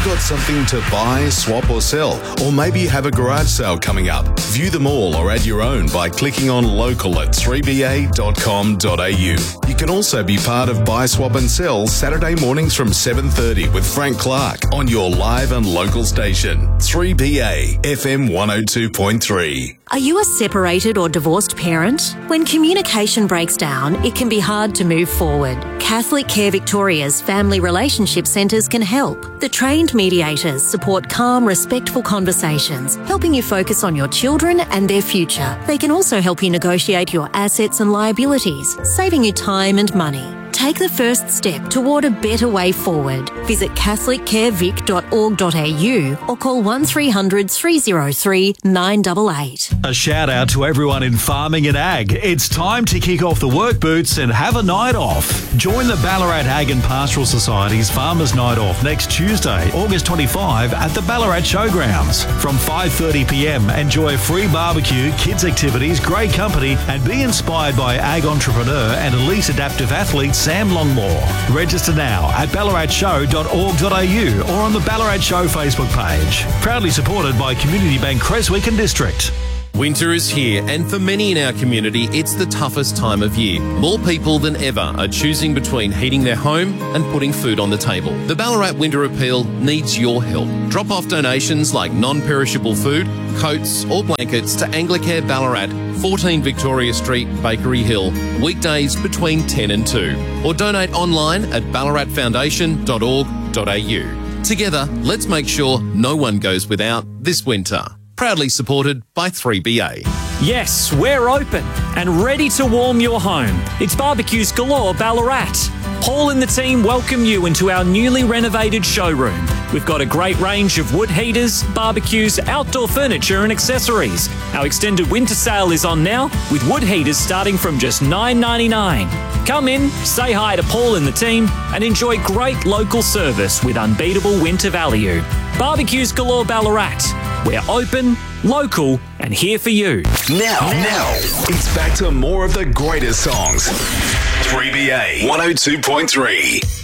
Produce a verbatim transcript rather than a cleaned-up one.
you got something to buy, swap or sell? Or maybe you have a garage sale coming up. View them all or add your own by clicking on local at three b a dot com dot a u. You can also be part of Buy, Swap and Sell Saturday mornings from seven thirty with Frank Clark on your live and local station, three B A F M one oh two point three. Are you a separated or divorced parent? When communication breaks down, it can be hard to move forward. Catholic Care Victoria's Family Relationship Centres can help. The trained mediators support calm, respectful conversations, helping you focus on your children and their future. They can also help you negotiate your assets and liabilities, saving you time and money. Take the first step toward a better way forward. Visit catholic care vic dot org dot a u or call one three hundred three oh three nine eight eight. A shout out to everyone in farming and ag. It's time to kick off the work boots and have a night off. Join the Ballarat Ag and Pastoral Society's Farmers Night Off next Tuesday, August twenty-fifth at the Ballarat Showgrounds. From five thirty p m, enjoy free barbecue, kids activities, great company and be inspired by ag entrepreneur and elite adaptive athlete Sam Longmore. Register now at ballarat show dot org dot a u or on the Ballarat Show Facebook page. Proudly supported by Community Bank Creswick and District. Winter is here, and for many in our community, it's the toughest time of year. More people than ever are choosing between heating their home and putting food on the table. The Ballarat Winter Appeal needs your help. Drop off donations like non-perishable food, coats or blankets to Anglicare Ballarat, fourteen Victoria Street, Bakery Hill, weekdays between ten and two. Or donate online at ballarat foundation dot org dot a u. Together, let's make sure no one goes without this winter. Proudly supported by three B A. Yes, we're open and ready to warm your home. It's Barbecues Galore Ballarat. Paul and the team welcome you into our newly renovated showroom. We've got a great range of wood heaters, barbecues, outdoor furniture and accessories. Our extended winter sale is on now, with wood heaters starting from just nine ninety-nine. Come in, say hi to Paul and the team, and enjoy great local service with unbeatable winter value. Barbecues Galore Ballarat. We're open, local, and here for you. Now, now, it's back to more of the greatest songs. three B A one oh two point three.